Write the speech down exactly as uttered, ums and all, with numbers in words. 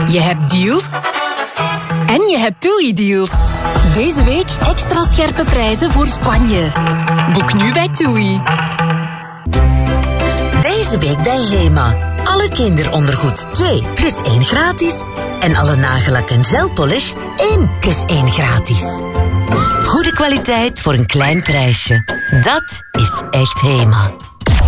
Je hebt deals en je hebt TUI-deals. Deze week extra scherpe prijzen voor Spanje. Boek nu bij TUI. Deze week bij Hema. Alle kinderondergoed twee plus één gratis. En alle nagellak en gelpolish één plus één gratis. Goede kwaliteit voor een klein prijsje. Dat is echt Hema.